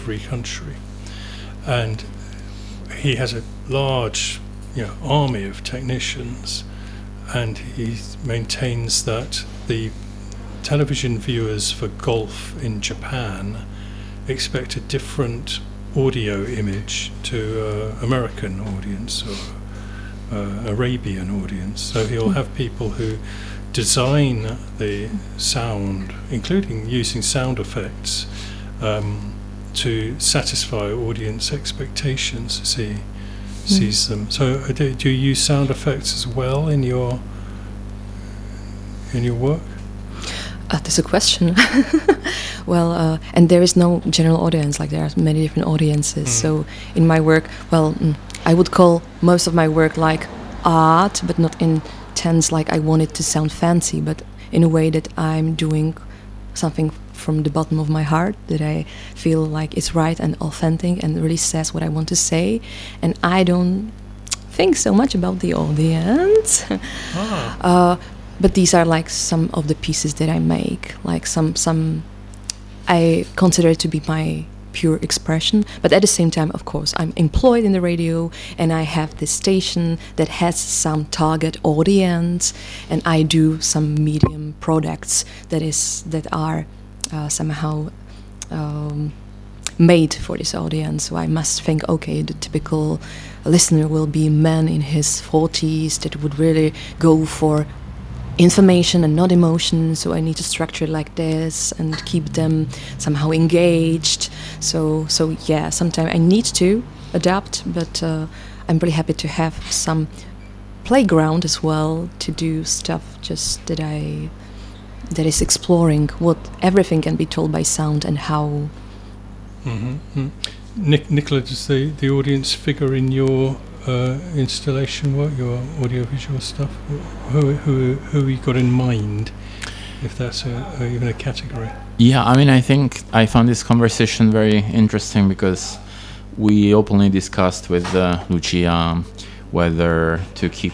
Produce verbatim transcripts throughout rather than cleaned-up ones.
every country. And he has a large, you know, army of technicians, and he maintains that the television viewers for golf in Japan expect a different audio image to uh, American audience or uh, Arabian audience. So he'll have people who design the sound, including using sound effects, um, to satisfy audience expectations as he sees them. So uh, do, do you use sound effects as well in your in your work? Uh, that's a question. Well, uh, and there is no general audience, like there are many different audiences. Mm. So in my work, well, mm, I would call most of my work like art, but not in tense like I want it to sound fancy, but in a way that I'm doing something from the bottom of my heart, that I feel like it's right and authentic and really says what I want to say. And I don't think so much about the audience. Ah. uh, But these are like some of the pieces that I make, like some some I consider it to be my pure expression. But at the same time, of course, I'm employed in the radio, and I have this station that has some target audience, and I do some medium products that is that are uh, somehow um, made for this audience. So I must think, okay, the typical listener will be a man in his forties that would really go for information and not emotion, so I need to structure it like this and keep them somehow engaged. So so yeah, sometimes I need to adapt, but uh, I'm really happy to have some playground as well to do stuff just that I that is exploring what everything can be told by sound and how. Mm-hmm. Nic- Nicola, does the, the audience figure in your Uh, installation work, your audiovisual stuff? Who who who you got in mind, if that's a, a, even a category? Yeah, I mean, I think I found this conversation very interesting because we openly discussed with uh, Lucia whether to keep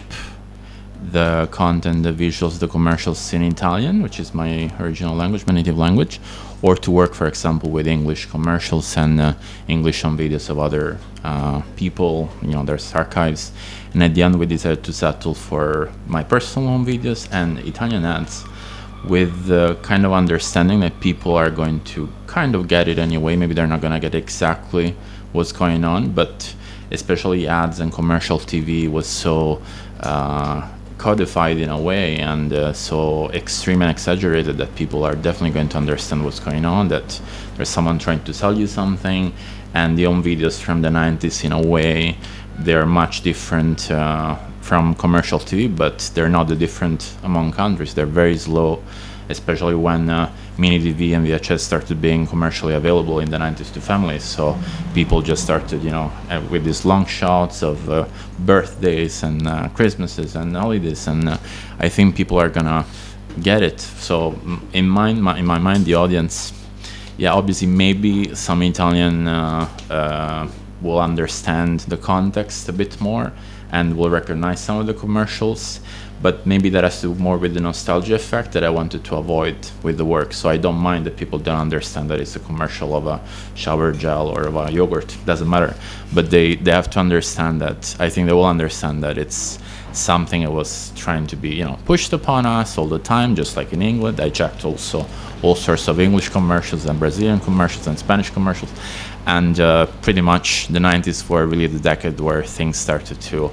the content, the visuals, the commercials in Italian, which is my original language, my native language, or to work, for example, with English commercials and uh, English on videos of other uh, people, you know, there's archives. And at the end, we decided to settle for my personal home videos and Italian ads, with the kind of understanding that people are going to kind of get it anyway. Maybe they're not going to get exactly what's going on, but especially ads and commercial T V was so uh, codified in a way and uh, so extreme and exaggerated that people are definitely going to understand what's going on, that there's someone trying to sell you something. And the home videos from the nineties, in a way, they're much different uh, from commercial T V, but they're not that different among countries. They're very slow, especially when uh, mini D V and V H S started being commercially available in the nineties to families. So people just started, you know, uh, with these long shots of uh, birthdays and uh, Christmases and holidays, and uh, I think people are gonna get it. So in my, my in my mind, the audience, yeah, obviously maybe some Italian uh, uh, will understand the context a bit more and will recognize some of the commercials, but maybe that has to do more with the nostalgia effect that I wanted to avoid with the work. So I don't mind that people don't understand that it's a commercial of a shower gel or of a yogurt, doesn't matter. But they, they have to understand that, I think they will understand that it's something that was trying to be, you know, pushed upon us all the time, just like in England. I checked also all sorts of English commercials and Brazilian commercials and Spanish commercials. And uh, pretty much the nineties were really the decade where things started to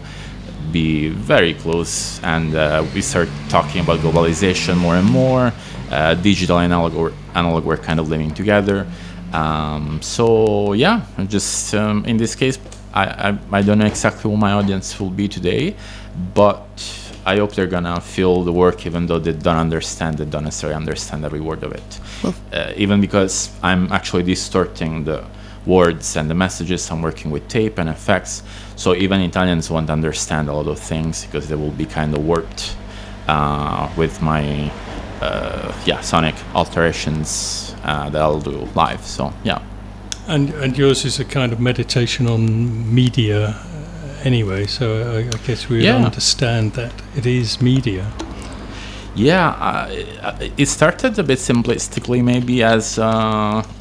be very close, and uh, we start talking about globalization more and more. Uh, digital and analog, or analog were kind of living together. Um, so yeah, just um, in this case, I, I I don't know exactly who my audience will be today, but I hope they're gonna feel the work, even though they don't understand, they don't necessarily understand every word of it. Well, uh, even because I'm actually distorting the words and the messages. I'm working with tape and effects, so even Italians won't understand a lot of things because they will be kind of warped uh, with my uh, yeah sonic alterations uh, that I'll do live. So yeah. And and yours is a kind of meditation on media anyway, so I, I guess we yeah. understand that it is media. Yeah, uh, it started a bit simplistically, maybe as uh,